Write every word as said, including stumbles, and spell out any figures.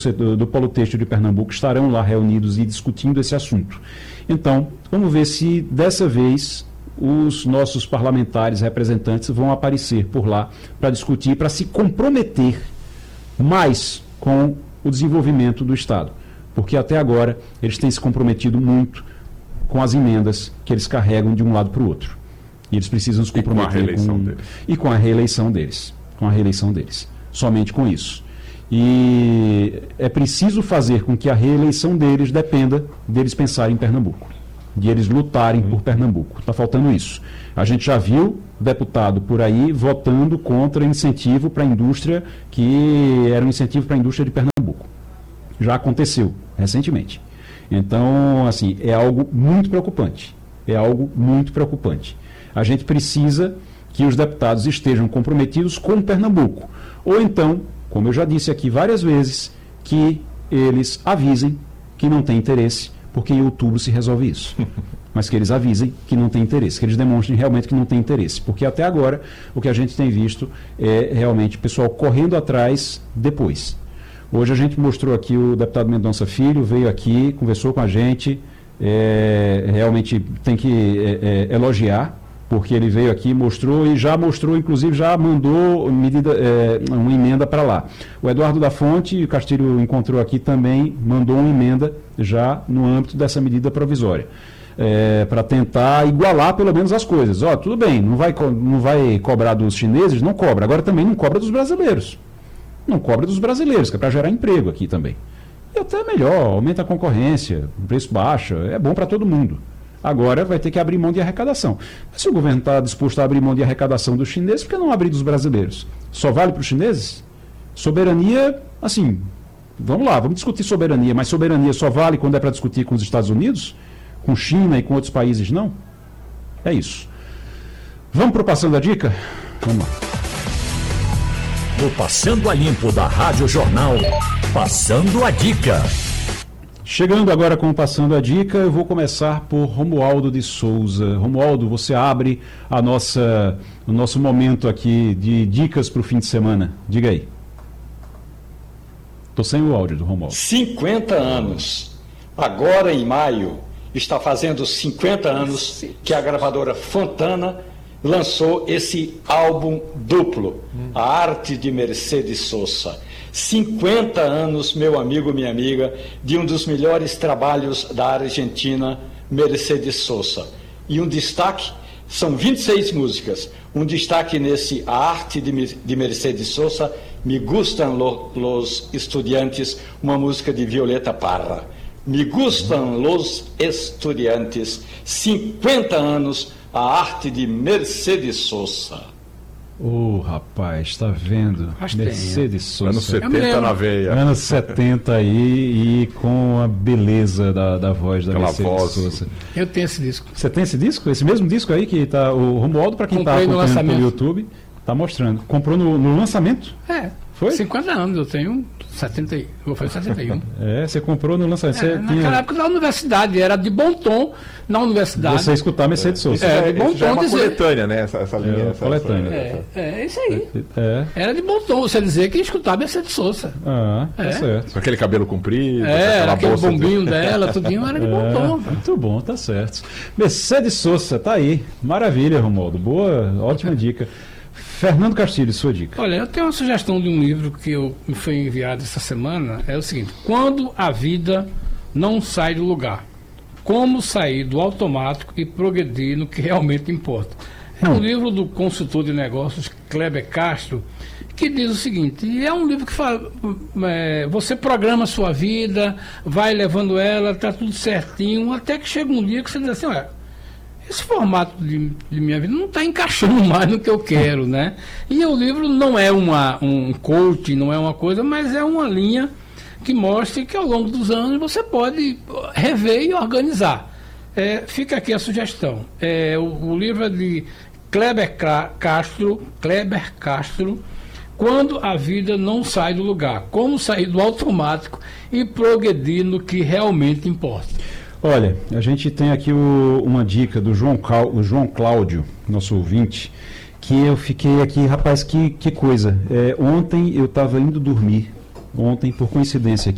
do, do Polo Têxtil de Pernambuco estarão lá reunidos e discutindo esse assunto. Então, vamos ver se dessa vez os nossos parlamentares representantes vão aparecer por lá para discutir, para se comprometer mais com o desenvolvimento do Estado. Porque até agora eles têm se comprometido muito com as emendas que eles carregam de um lado para o outro. E eles precisam se comprometer e com a reeleição com, deles. E com a reeleição deles. Com a reeleição deles. Somente com isso. E é preciso fazer com que a reeleição deles dependa deles pensarem em Pernambuco, de eles lutarem por Pernambuco. Está faltando isso. A gente já viu deputado por aí votando contra incentivo para a indústria, que era um incentivo para a indústria de Pernambuco. Já aconteceu recentemente. Então, assim, é algo muito preocupante. É algo muito preocupante. A gente precisa que os deputados estejam comprometidos com Pernambuco. Ou então, como eu já disse aqui várias vezes, que eles avisem que não tem interesse, porque em outubro se resolve isso. Mas que eles avisem que não tem interesse, que eles demonstrem realmente que não tem interesse. Porque até agora, o que a gente tem visto é realmente o pessoal correndo atrás depois. Hoje a gente mostrou aqui, o deputado Mendonça Filho veio aqui, conversou com a gente, é, realmente tem que é, é, elogiar, porque ele veio aqui, mostrou e já mostrou, inclusive já mandou medida, é, uma emenda para lá. O Eduardo da Fonte, o Castilho encontrou aqui também, mandou uma emenda já no âmbito dessa medida provisória, é, para tentar igualar pelo menos as coisas. Ó, tudo bem, não vai, não vai cobrar dos chineses? Não cobra. Agora também não cobra dos brasileiros. Não cobra dos brasileiros, que é para gerar emprego aqui também. E até melhor, aumenta a concorrência, o preço baixa, é bom para todo mundo. Agora vai ter que abrir mão de arrecadação. Mas se o governo está disposto a abrir mão de arrecadação dos chineses, por que não abrir dos brasileiros? Só vale para os chineses? Soberania, assim, vamos lá, vamos discutir soberania, mas soberania só vale quando é para discutir com os Estados Unidos, com China e com outros países, não? É isso. Vamos para o Passando a Dica? Vamos lá. O Passando a Limpo da Rádio Jornal, Passando a Dica. Chegando agora com o Passando a Dica, eu vou começar por Romualdo de Souza. Romualdo, você abre a nossa, o nosso momento aqui de dicas para o fim de semana. Diga aí. Estou sem o áudio do Romualdo. cinquenta anos. Agora, em maio, está fazendo cinquenta anos que a gravadora Fontana lançou esse álbum duplo, A Arte de Mercedes Sosa. cinquenta anos, meu amigo, minha amiga, de um dos melhores trabalhos da Argentina, Mercedes Sosa. E um destaque, são vinte e seis músicas, um destaque nesse A Arte de Mercedes Sosa, Me Gustan los Estudiantes, uma música de Violeta Parra. Me Gustan los Estudiantes, cinquenta anos, A Arte de Mercedes Sosa. Ô, oh, rapaz, tá vendo? Mercedes Sosa. Anos setenta na veia. Anos setenta aí, e com a beleza da, da voz da Aquela Mercedes voz. Sosa. Eu tenho esse disco. Você tem esse disco? Esse mesmo disco aí que tá o Romualdo, para quem está acompanhando pelo YouTube, tá mostrando. Comprou no, no lançamento? É. Foi? cinquenta anos, eu tenho setenta, vou fazer setenta e um. É, você comprou no lançamento. É, naquela tinha... época na universidade, era de bom tom na universidade. Você escutar Mercedes Sosa. É, é, de bom já tom é uma dizer... coletânea, né? Essa, essa linha. É, essa, coletânea. É, é isso aí. É. Era de bom tom você dizer que escutava Mercedes Sosa. Ah, tá É. certo. Com aquele cabelo comprido, É, aquela aquele bolsa bombinho de... dela, tudinho era de bom É, tom. muito bom, tá certo. Mercedes Sosa, tá aí. Maravilha, Romualdo. Boa, ótima dica. Fernando Castilho, sua dica. Olha, eu tenho uma sugestão de um livro que eu, me foi enviado essa semana. É o seguinte: Quando a Vida Não Sai do Lugar. Como sair do automático e progredir no que realmente importa. É um livro do consultor de negócios Kleber Castro, que diz o seguinte, e é um livro que fala, é, você programa a sua vida, vai levando ela, tá tudo certinho, até que chega um dia que você diz assim, olha, esse formato de, de minha vida não está encaixando mais no que eu quero, né? E o livro não é uma, um coach, não é uma coisa, mas é uma linha que mostra que ao longo dos anos você pode rever e organizar. É, fica aqui a sugestão. É, o, o livro é de Kleber Castro, Kleber Castro, Quando a Vida Não Sai do Lugar. Como sair do automático e progredir no que realmente importa. Olha, a gente tem aqui o, uma dica do João, Cal, o João Cláudio, nosso ouvinte, que eu fiquei aqui, rapaz, que, que coisa. É, ontem eu estava indo dormir, ontem, por coincidência aqui,